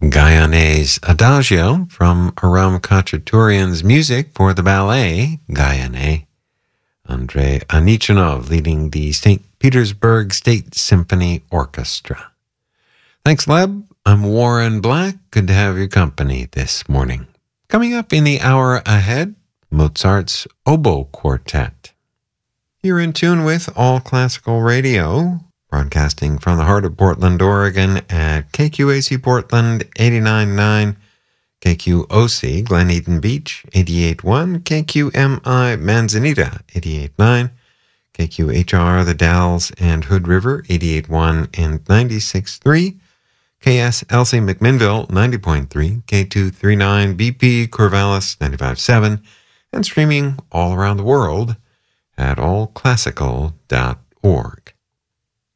Gayane's Adagio from Aram Khachaturian's music for the ballet Gayane. Andrei Anichanov leading the St. Petersburg State Symphony Orchestra. Thanks, Leb. I'm Warren Black. Good to have your company this morning. Coming up in the hour ahead, Mozart's Oboe Quartet. You're in tune with All Classical Radio, broadcasting from the heart of Portland, Oregon at KQAC Portland 89.9, KQOC Glen Eden Beach 88.1, KQMI Manzanita 88.9, KQHR The Dalles and Hood River 88.1 and 96.3, KSLC McMinnville 90.3, K239 BP Corvallis 95.7, and streaming all around the world at allclassical.org.